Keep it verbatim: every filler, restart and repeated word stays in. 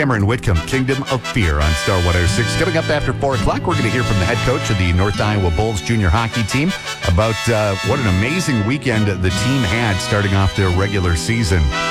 Cameron Whitcomb, Kingdom of Fear on Star one oh six. Coming up after four o'clock, we're going to hear from the head coach of the North Iowa Bulls junior hockey team about uh, what an amazing weekend the team had starting off their regular season.